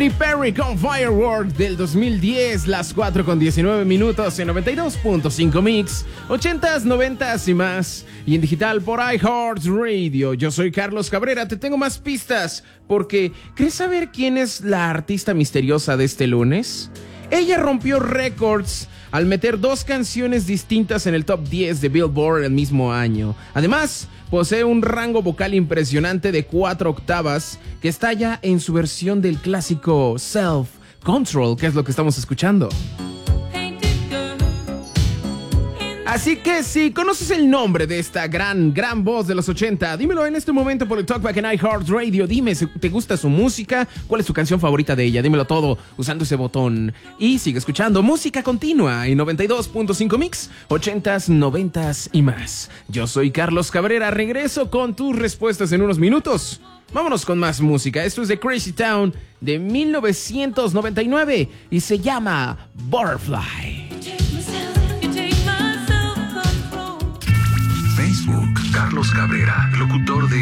Katy Perry con Firework del 2010, las 4:19 en 92.5 Mix, 80s, 90s y más, y en digital por iHeartRadio. Yo soy Carlos Cabrera, te tengo más pistas, porque ¿crees saber quién es la artista misteriosa de este lunes? Ella rompió récords al meter 2 canciones distintas en el top 10 de Billboard el mismo año. Además, posee un rango vocal impresionante de 4 octavas que estalla en su versión del clásico Self Control, que es lo que estamos escuchando. Así que si conoces el nombre de esta gran voz de los 80, dímelo en este momento por el Talkback en iHeartRadio. Dime si te gusta su música, cuál es tu canción favorita de ella. Dímelo todo usando ese botón. Y sigue escuchando música continua en 92.5 Mix, 80s, 90s y más. Yo soy Carlos Cabrera, regreso con tus respuestas en unos minutos. Vámonos con más música. Esto es de Crazy Town de 1999 y se llama Butterfly. Facebook, Carlos Cabrera, locutor de